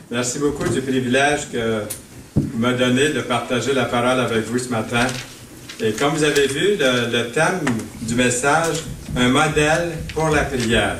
Merci beaucoup du privilège que vous m'avez donné de partager la parole avec vous ce matin. Et comme vous avez vu, le thème du message, un modèle pour la prière.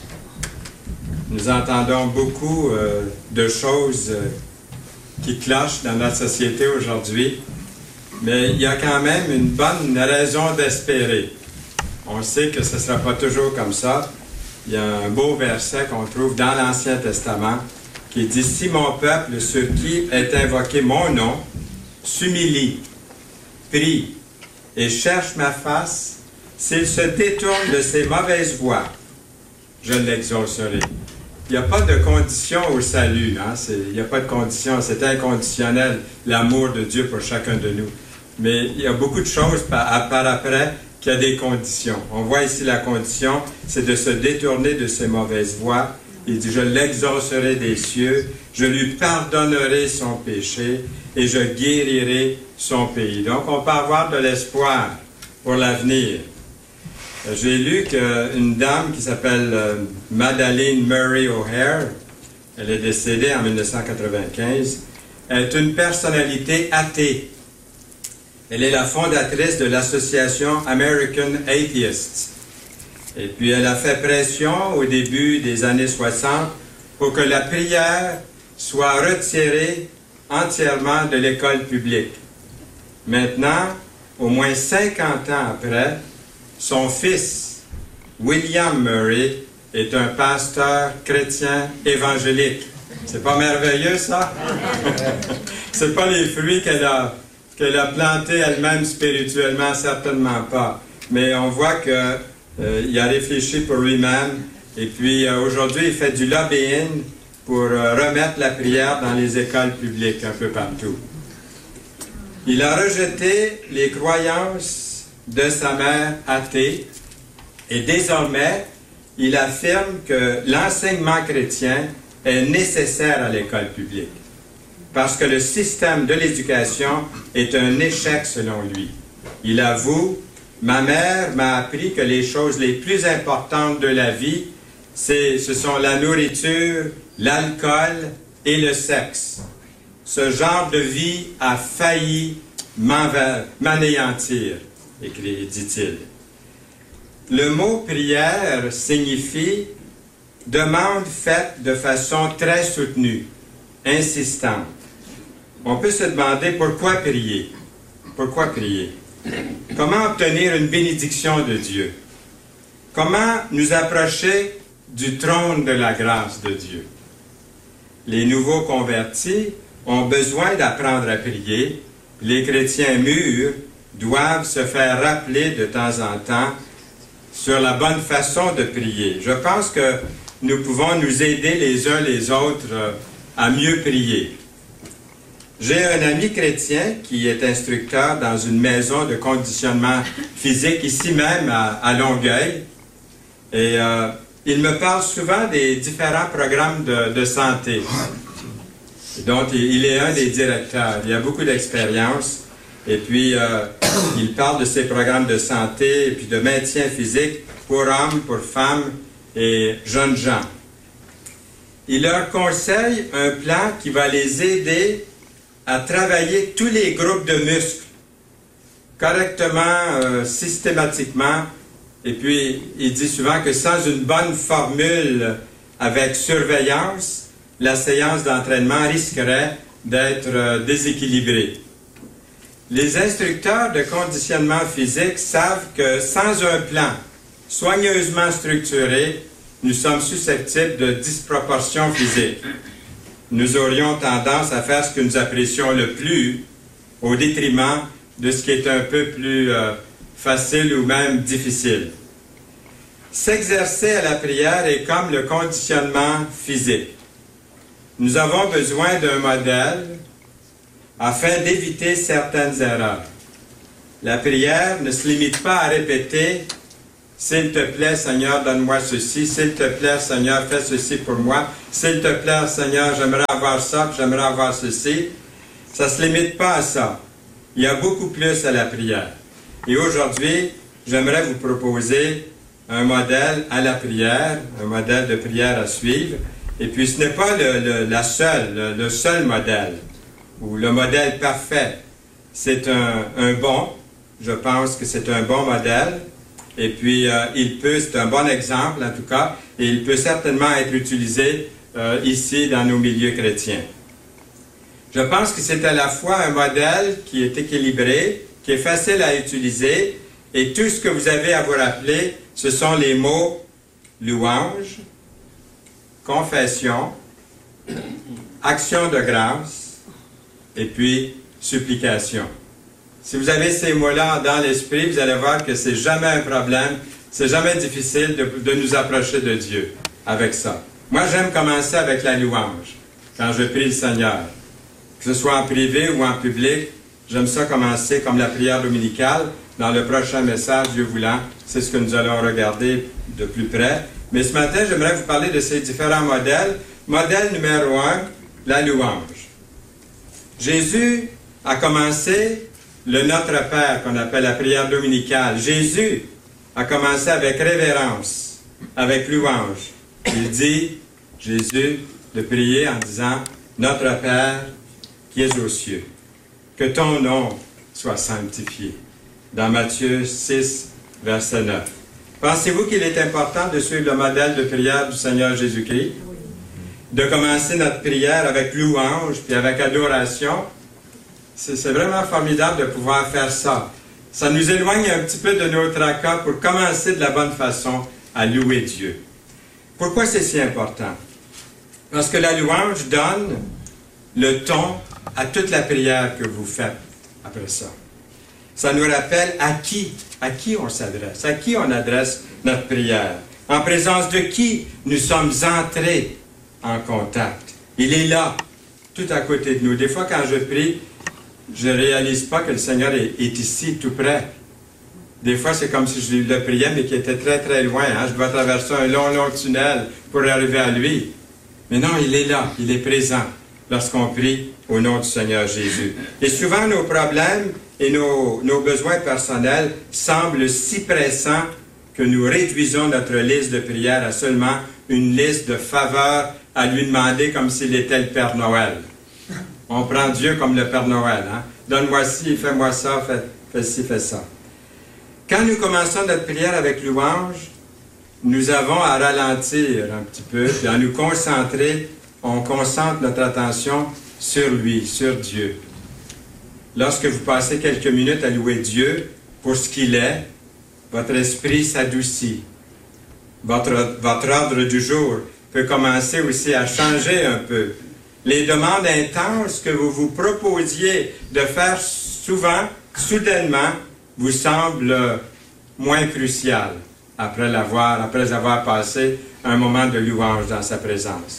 Nous entendons beaucoup de choses qui clochent dans notre société aujourd'hui, mais il y a quand même une bonne raison d'espérer. On sait que ce ne sera pas toujours comme ça. Il y a un beau verset qu'on trouve dans l'Ancien Testament qui dit « Si mon peuple, sur qui est invoqué mon nom, s'humilie, prie et cherche ma face, s'il se détourne de ses mauvaises voies, je l'exaucerai. » Il n'y a pas de condition au salut. Hein? Il n'y a pas de condition. C'est inconditionnel, l'amour de Dieu pour chacun de nous. Mais il y a beaucoup de choses par après qu'il y a des conditions. On voit ici la condition, c'est de se détourner de ses mauvaises voies. Il dit, je l'exaucerai des cieux, je lui pardonnerai son péché et je guérirai son pays. Donc, on peut avoir de l'espoir pour l'avenir. J'ai lu qu'une dame qui s'appelle Madeleine Murray O'Hair, elle est décédée en 1995, est une personnalité athée. Elle est la fondatrice de l'association American Atheists. Et puis elle a fait pression au début des années 60 pour que la prière soit retirée entièrement de l'école publique. Maintenant, au moins 50 ans après, son fils, William Murray, est un pasteur chrétien évangélique. C'est pas merveilleux, ça? C'est pas les fruits qu'elle a plantés elle-même spirituellement, certainement pas. Mais on voit qu'il a réfléchi pour lui-même. Et puis, aujourd'hui, il fait du lobbying pour remettre la prière dans les écoles publiques un peu partout. Il a rejeté les croyances de sa mère athée, et désormais, il affirme que l'enseignement chrétien est nécessaire à l'école publique, parce que le système de l'éducation est un échec selon lui. Il avoue, ma mère m'a appris que les choses les plus importantes de la vie, ce sont la nourriture, l'alcool et le sexe. Ce genre de vie a failli m'anéantir, dit-il. Le mot prière signifie demande faite de façon très soutenue, insistante. On peut se demander pourquoi prier. Pourquoi prier? Comment obtenir une bénédiction de Dieu? Comment nous approcher du trône de la grâce de Dieu? Les nouveaux convertis ont besoin d'apprendre à prier. Les chrétiens mûrs doivent se faire rappeler de temps en temps sur la bonne façon de prier. Je pense que nous pouvons nous aider les uns les autres à mieux prier. J'ai un ami chrétien qui est instructeur dans une maison de conditionnement physique ici même à Longueuil. Et il me parle souvent des différents programmes de santé. Donc, il est un des directeurs. Il a beaucoup d'expérience. Et puis, il parle de ces programmes de santé et puis de maintien physique pour hommes, pour femmes et jeunes gens. Il leur conseille un plan qui va les aider à travailler tous les groupes de muscles correctement, systématiquement. Et puis, il dit souvent que sans une bonne formule avec surveillance, la séance d'entraînement risquerait d'être déséquilibrée. Les instructeurs de conditionnement physique savent que sans un plan soigneusement structuré, nous sommes susceptibles de disproportions physiques. Nous aurions tendance à faire ce que nous apprécions le plus au détriment de ce qui est un peu plus facile ou même difficile. S'exercer à la prière est comme le conditionnement physique. Nous avons besoin d'un modèle afin d'éviter certaines erreurs. La prière ne se limite pas à répéter « S'il te plaît, Seigneur, donne-moi ceci. S'il te plaît, Seigneur, fais ceci pour moi. S'il te plaît, Seigneur, j'aimerais avoir ça, puis j'aimerais avoir ceci. » Ça ne se limite pas à ça. Il y a beaucoup plus à la prière. Et aujourd'hui, j'aimerais vous proposer un modèle à la prière, un modèle de prière à suivre. Et puis ce n'est pas le seul modèle, ou le modèle parfait. C'est un bon, je pense que c'est un bon modèle, et puis c'est un bon exemple en tout cas, et il peut certainement être utilisé ici dans nos milieux chrétiens. Je pense que c'est à la fois un modèle qui est équilibré, qui est facile à utiliser, et tout ce que vous avez à vous rappeler, ce sont les mots louange, confession, action de grâce, et puis supplication. Si vous avez ces mots-là dans l'esprit, vous allez voir que c'est jamais un problème, c'est jamais difficile de nous approcher de Dieu avec ça. Moi, j'aime commencer avec la louange, quand je prie le Seigneur. Que ce soit en privé ou en public, j'aime ça commencer comme la prière dominicale. Dans le prochain message, Dieu voulant, c'est ce que nous allons regarder de plus près. Mais ce matin, j'aimerais vous parler de ces différents modèles. Modèle numéro 1, la louange. Jésus a commencé le Notre Père, qu'on appelle la prière dominicale. Jésus a commencé avec révérence, avec louange. Il dit, Jésus, de prier en disant, Notre Père qui es aux cieux, que ton nom soit sanctifié. Dans Matthieu 6, verset 9. Pensez-vous qu'il est important de suivre le modèle de prière du Seigneur Jésus-Christ? De commencer notre prière avec louange, puis avec adoration? C'est vraiment formidable de pouvoir faire ça. Ça nous éloigne un petit peu de nos tracas pour commencer de la bonne façon à louer Dieu. Pourquoi c'est si important? Parce que la louange donne le ton à toute la prière que vous faites après ça. Ça nous rappelle à qui on s'adresse, à qui on adresse notre prière, en présence de qui nous sommes entrés en contact. Il est là, tout à côté de nous. Des fois, quand je prie, je ne réalise pas que le Seigneur est ici, tout près. Des fois, c'est comme si je le priais, mais qu'il était très, très loin. Hein? Je dois traverser un long, long tunnel pour arriver à lui. Mais non, il est là, il est présent lorsqu'on prie au nom du Seigneur Jésus. Et souvent, nos problèmes et nos besoins personnels semblent si pressants que nous réduisons notre liste de prières à seulement une liste de faveurs à lui demander comme s'il était le Père Noël. On prend Dieu comme le Père Noël. Hein? Donne-moi ci, fais-moi ça, fais ci, fais ça. Quand nous commençons notre prière avec louange, nous avons à ralentir un petit peu, puis à nous concentrer. On concentre notre attention sur lui, sur Dieu. Lorsque vous passez quelques minutes à louer Dieu pour ce qu'il est, votre esprit s'adoucit. Votre ordre du jour peut commencer aussi à changer un peu. Les demandes intenses que vous vous proposiez de faire souvent, soudainement, vous semblent moins cruciales après avoir passé un moment de louange dans sa présence.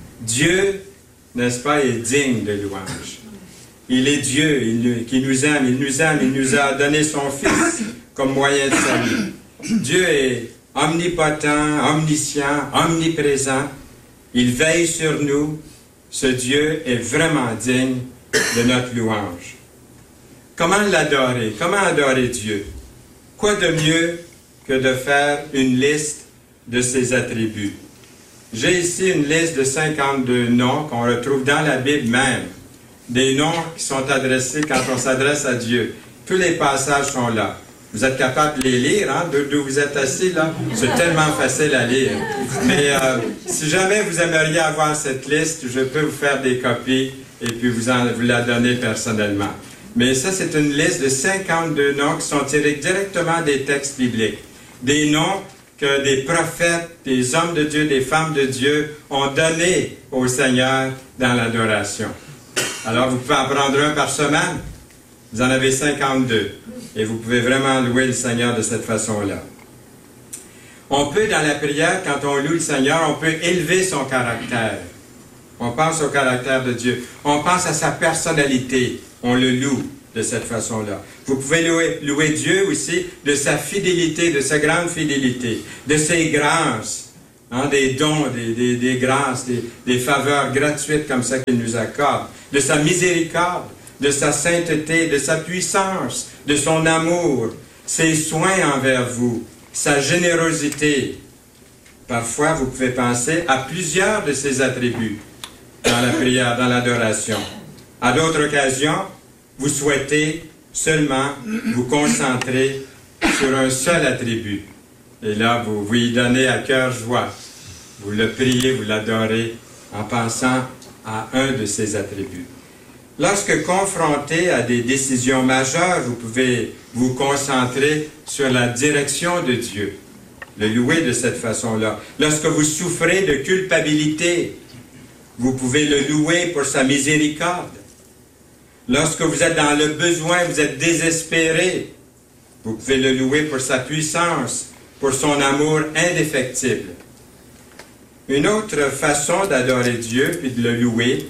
Dieu, n'est-ce pas, est digne de louange. Il est Dieu, qui nous aime, il nous a donné son Fils comme moyen de salut. Dieu est omnipotent, omniscient, omniprésent. Il veille sur nous. Ce Dieu est vraiment digne de notre louange. Comment l'adorer? Comment adorer Dieu? Quoi de mieux que de faire une liste de ses attributs? J'ai ici une liste de 52 noms qu'on retrouve dans la Bible même. Des noms qui sont adressés quand on s'adresse à Dieu. Tous les passages sont là. Vous êtes capable de les lire, hein, d'où vous êtes assis, là? C'est tellement facile à lire. Mais si jamais vous aimeriez avoir cette liste, je peux vous faire des copies et puis vous la donner personnellement. Mais ça, c'est une liste de 52 noms qui sont tirés directement des textes bibliques. Des noms que des prophètes, des hommes de Dieu, des femmes de Dieu ont donnés au Seigneur dans l'adoration. Alors, vous pouvez en prendre un par semaine. Vous en avez 52. Et vous pouvez vraiment louer le Seigneur de cette façon-là. On peut, dans la prière, quand on loue le Seigneur, on peut élever son caractère. On pense au caractère de Dieu. On pense à sa personnalité. On le loue de cette façon-là. Vous pouvez louer Dieu aussi de sa fidélité, de sa grande fidélité, de ses grâces, hein, des dons, des grâces, des faveurs gratuites comme ça qu'il nous accorde, de sa miséricorde, de sa sainteté, de sa puissance, de son amour, ses soins envers vous, sa générosité. Parfois, vous pouvez penser à plusieurs de ces attributs dans la prière, dans l'adoration. À d'autres occasions, vous souhaitez seulement vous concentrer sur un seul attribut. Et là, vous y donnez à cœur joie. Vous le priez, vous l'adorez en pensant à un de ces attributs. Lorsque confronté à des décisions majeures, vous pouvez vous concentrer sur la direction de Dieu. Le louer de cette façon-là. Lorsque vous souffrez de culpabilité, vous pouvez le louer pour sa miséricorde. Lorsque vous êtes dans le besoin, vous êtes désespéré, vous pouvez le louer pour sa puissance, pour son amour indéfectible. Une autre façon d'adorer Dieu puis de le louer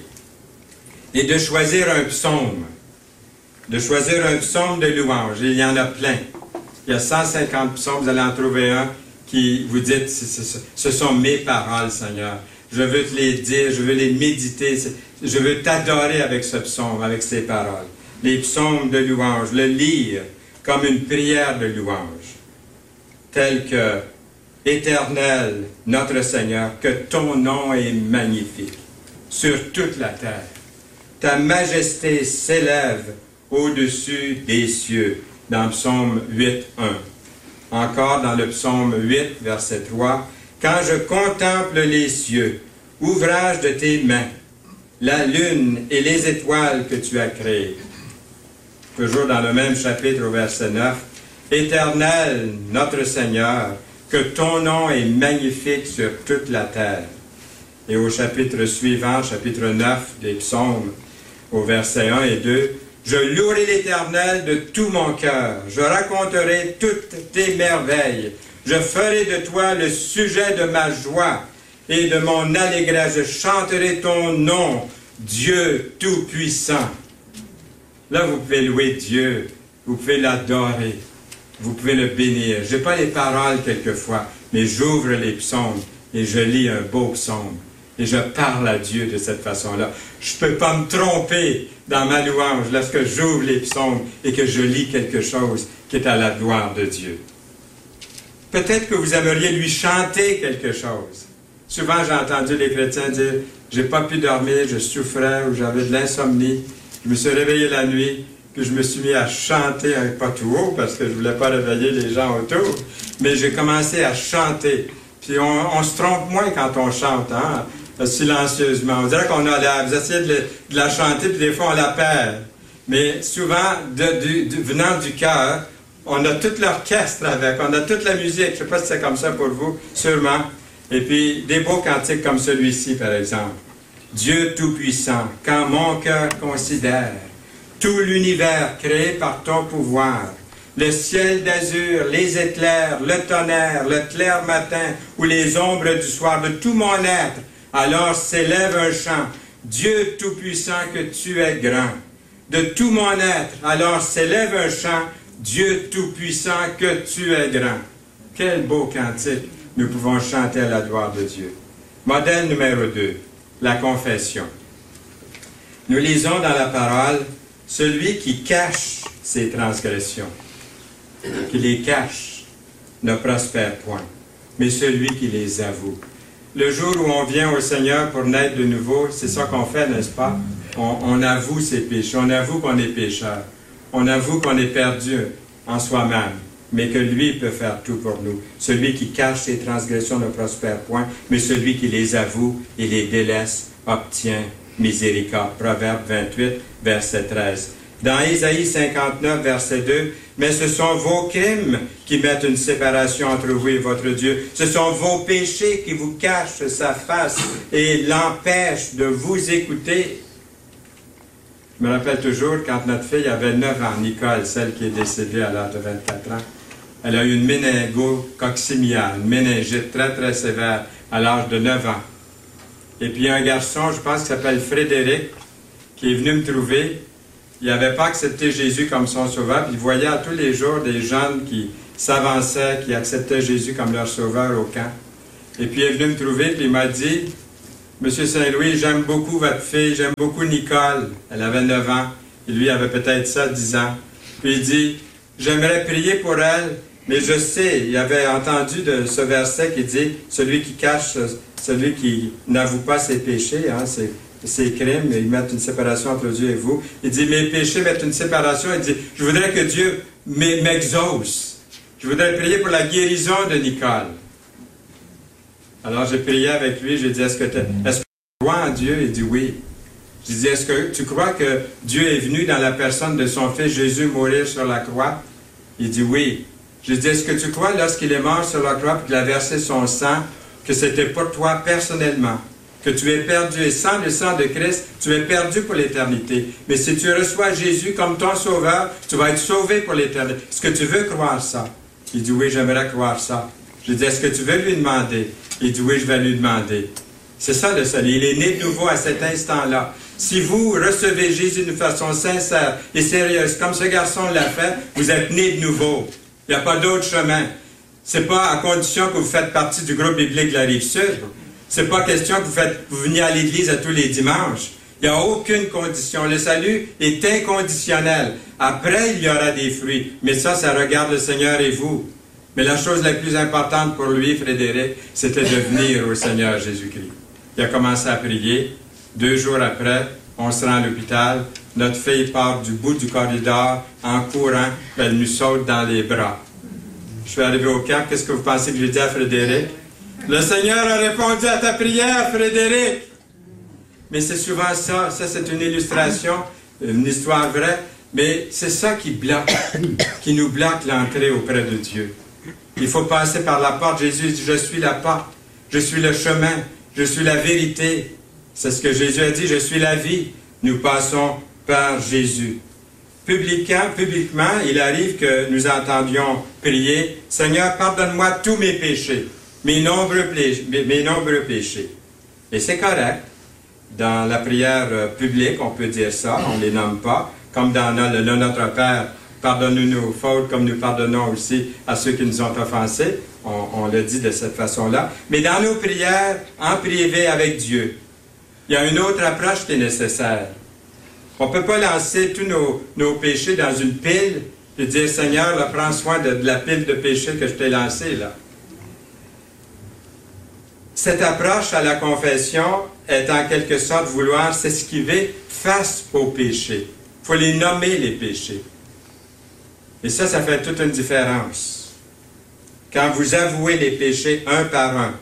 est de choisir un psaume. De choisir un psaume de louange. Il y en a plein. Il y a 150 psaumes, vous allez en trouver un qui vous dites, ce sont mes paroles, Seigneur. Je veux te les dire, je veux les méditer, je veux t'adorer avec ce psaume, avec ces paroles. Les psaumes de louange, le lire comme une prière de louange, telle que « Éternel, notre Seigneur, que ton nom est magnifique sur toute la terre. Ta majesté s'élève au-dessus des cieux. » Dans Psaume 8, 1. Encore dans le Psaume 8, verset 3. « Quand je contemple les cieux, ouvrage de tes mains, la lune et les étoiles que tu as créées. » Toujours dans le même chapitre au verset 9. « Éternel, notre Seigneur, que ton nom est magnifique sur toute la terre. » Et au chapitre suivant, chapitre 9 des Psaumes, au verset 1 et 2, « Je louerai l'Éternel de tout mon cœur, je raconterai toutes tes merveilles, je ferai de toi le sujet de ma joie et de mon allégresse, je chanterai ton nom, Dieu Tout-Puissant. » Là, vous pouvez louer Dieu, vous pouvez l'adorer, vous pouvez le bénir. Je n'ai pas les paroles quelquefois, mais j'ouvre les psaumes et je lis un beau psaume. Et je parle à Dieu de cette façon-là. Je ne peux pas me tromper dans ma louange lorsque j'ouvre les psaumes et que je lis quelque chose qui est à la gloire de Dieu. Peut-être que vous aimeriez lui chanter quelque chose. Souvent, j'ai entendu les chrétiens dire « J'ai pas pu dormir, je souffrais ou j'avais de l'insomnie. Je me suis réveillé la nuit, puis je me suis mis à chanter, pas tout haut parce que je voulais pas réveiller les gens autour, mais j'ai commencé à chanter. Puis on se trompe moins quand on chante, hein? Silencieusement. On dirait qu'on a l'air, vous essayez de la chanter, puis des fois on la perd. Mais souvent, venant du cœur, on a tout l'orchestre avec, on a toute la musique. Je ne sais pas si c'est comme ça pour vous, sûrement. Et puis, des beaux cantiques comme celui-ci, par exemple. Dieu Tout-Puissant, quand mon cœur considère tout l'univers créé par ton pouvoir, le ciel d'azur, les éclairs, le tonnerre, le clair matin ou les ombres du soir, de tout mon être, alors s'élève un chant. Dieu Tout-Puissant, que tu es grand. De tout mon être, alors s'élève un chant. Dieu Tout-Puissant, que tu es grand. Quel beau cantique nous pouvons chanter à la gloire de Dieu. Modèle numéro 2, la confession. Nous lisons dans la parole, celui qui cache ses transgressions, qui les cache, ne prospère point, mais celui qui les avoue. Le jour où on vient au Seigneur pour naître de nouveau, c'est ça qu'on fait, n'est-ce pas? On avoue ses péchés, on avoue qu'on est pécheur, on avoue qu'on est perdu en soi-même, mais que lui peut faire tout pour nous. Celui qui cache ses transgressions ne prospère point, mais celui qui les avoue et les délaisse obtient miséricorde. Proverbe 28, verset 13. Dans Ésaïe 59, verset 2, « Mais ce sont vos crimes qui mettent une séparation entre vous et votre Dieu. Ce sont vos péchés qui vous cachent sa face et l'empêchent de vous écouter. » Je me rappelle toujours quand notre fille avait 9 ans, Nicole, celle qui est décédée à l'âge de 24 ans, elle a eu une méningo-coccymiale, une méningite très très sévère à l'âge de 9 ans. Et puis un garçon, je pense, qui s'appelle Frédéric, qui est venu me trouver. Il n'avait pas accepté Jésus comme son sauveur, puis il voyait à tous les jours des jeunes qui s'avançaient, qui acceptaient Jésus comme leur sauveur au camp. Et puis il est venu me trouver, puis il m'a dit, « Monsieur Saint-Louis, j'aime beaucoup votre fille, j'aime beaucoup Nicole. » Elle avait 9 ans, et lui avait peut-être 7, 10 ans. Puis il dit, « J'aimerais prier pour elle, Mais je sais, il avait entendu de ce verset qui dit, celui qui cache, celui qui n'avoue pas ses péchés, hein, ses crimes, ils mettent une séparation entre Dieu et vous. Il dit, mes péchés mettent une séparation. Il dit, je voudrais que Dieu m'exauce. Je voudrais prier pour la guérison de Nicole. Alors j'ai prié avec lui, j'ai dit, est-ce que tu crois en Dieu? Il dit oui. J'ai dit, est-ce que tu crois que Dieu est venu dans la personne de son Fils Jésus mourir sur la croix? Il dit oui. J'ai dit, est-ce que tu crois lorsqu'il est mort sur la croix et qu'il a versé son sang, que c'était pour toi personnellement? Que tu es perdu, et sans le sang de Christ, tu es perdu pour l'éternité. Mais si tu reçois Jésus comme ton sauveur, tu vas être sauvé pour l'éternité. Est-ce que tu veux croire ça? Il dit oui, j'aimerais croire ça. J'ai dit, est-ce que tu veux lui demander? Il dit oui, je vais lui demander. C'est ça le salut. Il est né de nouveau à cet instant-là. Si vous recevez Jésus d'une façon sincère et sérieuse, comme ce garçon l'a fait, vous êtes né de nouveau. Il n'y a pas d'autre chemin. C'est pas à condition que vous faites partie du groupe biblique de la Rive-Sud. C'est pas question que vous veniez à l'église à tous les dimanches. Il n'y a aucune condition. Le salut est inconditionnel. Après, il y aura des fruits. Mais ça regarde le Seigneur et vous. Mais la chose la plus importante pour lui, Frédéric, c'était de venir au Seigneur Jésus-Christ. Il a commencé à prier. 2 jours après, on se rend à l'hôpital. Notre fille part du bout du corridor en courant. Elle nous saute dans les bras. Je suis arrivé au camp. Qu'est-ce que vous pensez que j'ai dit à Frédéric? Le Seigneur a répondu à ta prière, Frédéric. Mais c'est souvent ça. Ça, c'est une illustration, une histoire vraie. Mais c'est ça qui bloque, qui nous bloque l'entrée auprès de Dieu. Il faut passer par la porte. Jésus dit, je suis la porte. Je suis le chemin. Je suis la vérité. C'est ce que Jésus a dit, je suis la vie. Nous passons par Jésus. Publiquement, il arrive que nous entendions prier, Seigneur, pardonne-moi tous mes péchés. Mes nombreux péchés. Et c'est correct. Dans la prière publique, on peut dire ça, on ne les nomme pas. Comme dans le Notre Père, pardonne-nous nos fautes comme nous pardonnons aussi à ceux qui nous ont offensés. On le dit de cette façon-là. Mais dans nos prières, en privé avec Dieu, il y a une autre approche qui est nécessaire. On ne peut pas lancer tous nos péchés dans une pile et dire, Seigneur, là, prends soin de la pile de péchés que je t'ai lancée là. Cette approche à la confession est en quelque sorte vouloir s'esquiver face aux péchés. Il faut les nommer, les péchés. Et ça fait toute une différence. Quand vous avouez les péchés un par un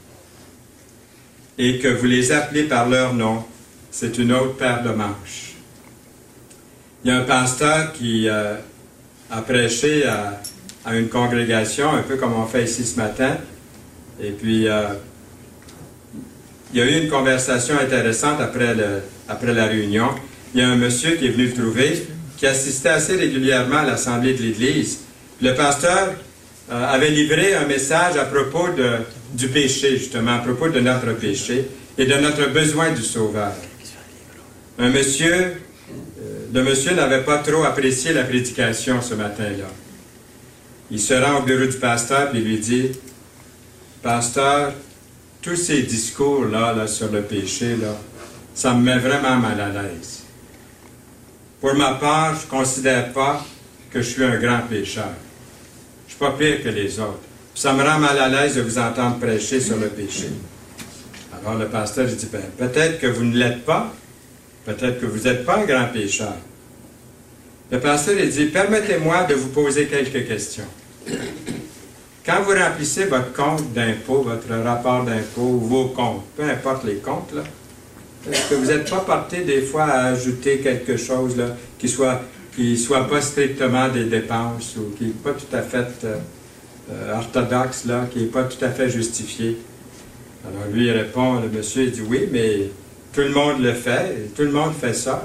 et que vous les appelez par leur nom, c'est une autre paire de manches. Il y a un pasteur qui a prêché à une congrégation, un peu comme on fait ici ce matin, et puis il y a eu une conversation intéressante après la réunion. Il y a un monsieur qui est venu le trouver, qui assistait assez régulièrement à l'assemblée de l'Église. Le pasteur avait livré un message à propos du péché, justement, à propos de notre péché et de notre besoin du Sauveur. Le monsieur n'avait pas trop apprécié la prédication ce matin-là. Il se rend au bureau du pasteur et lui dit, « Pasteur, tous ces discours-là sur le péché, là, ça me met vraiment mal à l'aise. Pour ma part, je ne considère pas que je suis un grand pécheur. Je ne suis pas pire que les autres. Ça me rend mal à l'aise de vous entendre prêcher sur le péché. » Alors le pasteur dit, ben, peut-être que vous ne l'êtes pas, peut-être que vous n'êtes pas un grand pécheur. Le pasteur il dit, permettez-moi de vous poser quelques questions. Quand vous remplissez votre compte d'impôt, votre rapport d'impôt, ou vos comptes, peu importe les comptes, là, est-ce que vous n'êtes pas porté des fois à ajouter quelque chose là, qui soit pas strictement des dépenses ou qui n'est pas tout à fait orthodoxe, là, qui n'est pas tout à fait justifié? Alors lui il répond, le monsieur il dit oui, mais tout le monde le fait, tout le monde fait ça.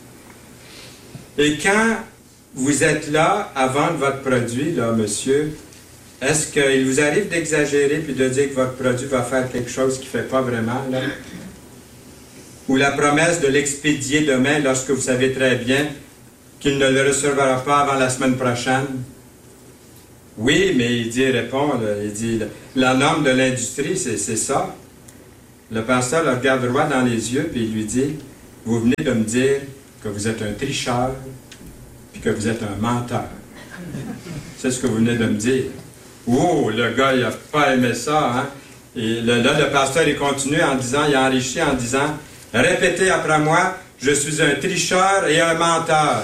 Et quand vous êtes là à vendre votre produit, là, monsieur, est-ce qu'il vous arrive d'exagérer puis de dire que votre produit va faire quelque chose qui ne fait pas vraiment, là? Ou la promesse de l'expédier demain lorsque vous savez très bien qu'il ne le recevra pas avant la semaine prochaine? Oui, mais il répond, là, il dit, la norme de l'industrie, c'est ça. Le pasteur le regarde droit dans les yeux puis il lui dit, vous venez de me dire que vous êtes un tricheur puis que vous êtes un menteur. C'est ce que vous venez de me dire. Oh, le gars, il n'a pas aimé ça, hein? Et là, le pasteur, il continue en disant, il a enrichi en disant, répétez après moi, je suis un tricheur et un menteur.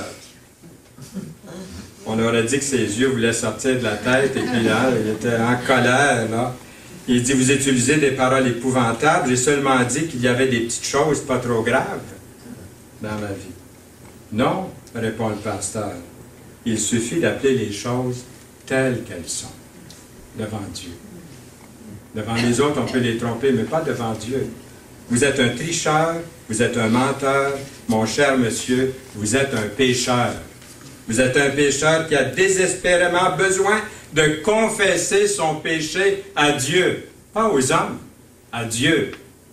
On aurait dit que ses yeux voulaient sortir de la tête, et puis là, il était en colère, là. Il dit, vous utilisez des paroles épouvantables, j'ai seulement dit qu'il y avait des petites choses pas trop graves dans ma vie. Non, répond le pasteur, il suffit d'appeler les choses telles qu'elles sont, devant Dieu. Devant les autres, on peut les tromper, mais pas devant Dieu. Vous êtes un tricheur, vous êtes un menteur, mon cher monsieur, vous êtes un pécheur. Vous êtes un pécheur qui a désespérément besoin de confesser son péché à Dieu. Pas aux hommes, à Dieu.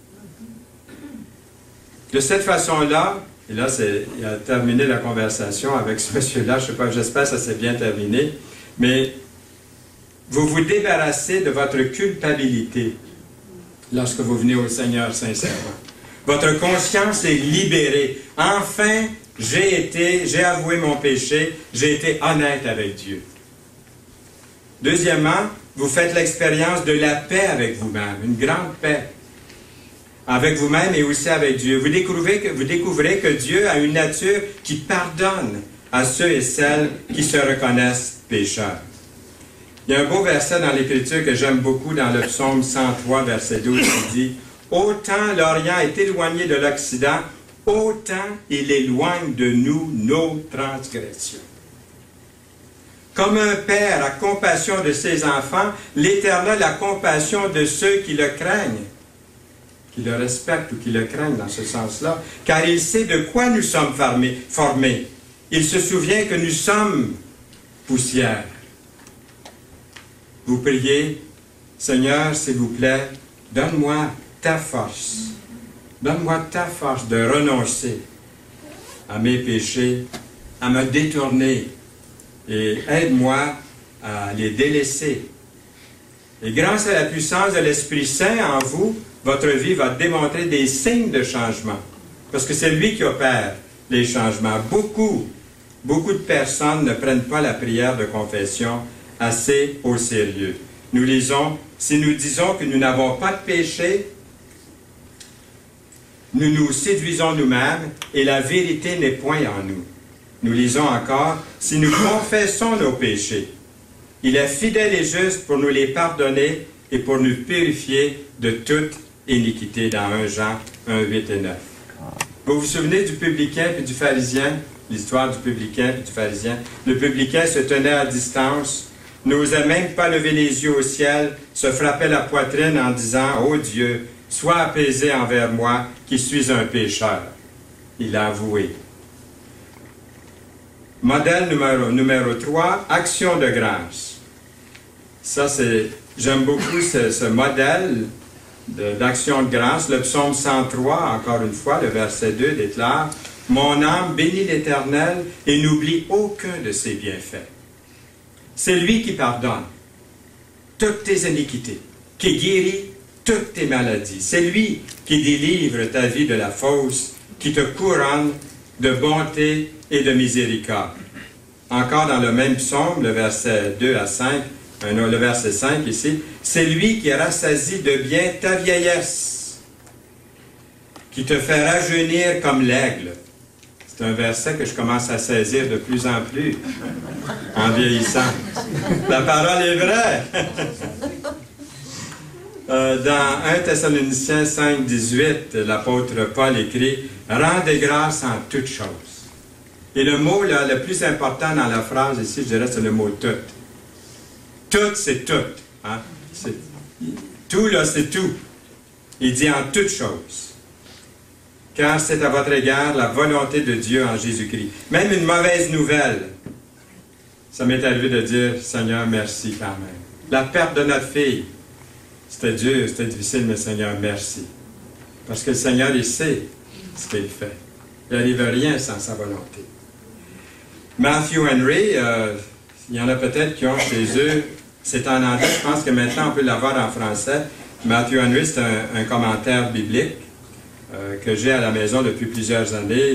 De cette façon-là, et là, il a terminé la conversation avec ce monsieur-là, je ne sais pas, j'espère que ça s'est bien terminé, mais vous vous débarrassez de votre culpabilité lorsque vous venez au Seigneur sincèrement. Votre conscience est libérée. Enfin, j'ai avoué mon péché, j'ai été honnête avec Dieu. Deuxièmement, vous faites l'expérience de la paix avec vous-même, une grande paix avec vous-même et aussi avec Dieu. Vous découvrez que Dieu a une nature qui pardonne à ceux et celles qui se reconnaissent pécheurs. Il y a un beau verset dans l'Écriture que j'aime beaucoup dans le psaume 103, verset 12, qui dit « Autant l'Orient est éloigné de l'Occident, autant il éloigne de nous nos transgressions. » Comme un père a compassion de ses enfants, l'Éternel a compassion de ceux qui le craignent, qui le respectent ou qui le craignent dans ce sens-là, car il sait de quoi nous sommes formés. Il se souvient que nous sommes poussière. Vous priez, Seigneur, s'il vous plaît, donne-moi ta force. Donne-moi ta force de renoncer à mes péchés, à me détourner, et aide-moi à les délaisser. Et grâce à la puissance de l'Esprit Saint en vous, votre vie va démontrer des signes de changement. Parce que c'est lui qui opère les changements. Beaucoup de personnes ne prennent pas la prière de confession assez au sérieux. Nous lisons, si nous disons que nous n'avons pas de péché, nous nous séduisons nous-mêmes et la vérité n'est point en nous. Nous lisons encore, si nous confessons nos péchés, il est fidèle et juste pour nous les pardonner et pour nous purifier de toute iniquité dans 1 Jean 1, 8 et 9. Vous vous souvenez du publicain et du pharisien, l'histoire du publicain et du pharisien? Le publicain se tenait à distance, n'osait même pas lever les yeux au ciel, se frappait la poitrine en disant « Ô Dieu, sois apaisé envers moi, qui suis un pécheur. » Il l'a avoué. Modèle numéro 3, action de grâce. Ça, j'aime beaucoup ce modèle d'action de grâce. Le psaume 103, encore une fois, le verset 2 déclare « Mon âme bénit l'Éternel et n'oublie aucun de ses bienfaits. » C'est lui qui pardonne toutes tes iniquités, qui guérit toutes tes maladies. C'est lui qui délivre ta vie de la fausse, qui te couronne de bonté et de miséricorde. Encore dans le même psaume, le verset 2 à 5, le verset 5 ici, c'est lui qui rassasie de bien ta vieillesse, qui te fait rajeunir comme l'aigle. C'est un verset que je commence à saisir de plus en plus en vieillissant. La parole est vraie. Dans 1 Thessaloniciens 5, 18, l'apôtre Paul écrit « Rendez grâce en toutes choses ». Et le mot là, le plus important dans la phrase ici, je dirais, c'est le mot « tout ». Tout, c'est tout. Hein? Tout, là, c'est tout. Il dit « en toutes choses ». Car c'est à votre égard la volonté de Dieu en Jésus-Christ. Même une mauvaise nouvelle, ça m'est arrivé de dire, Seigneur, merci quand même. La perte de notre fille, c'était dur, c'était difficile, mais Seigneur, merci. Parce que le Seigneur, il sait ce qu'il fait. Il n'arrive rien sans sa volonté. Matthew Henry, il y en a peut-être qui ont chez eux, c'est en anglais, je pense que maintenant on peut l'avoir en français. Matthew Henry, c'est un commentaire biblique que j'ai à la maison depuis plusieurs années.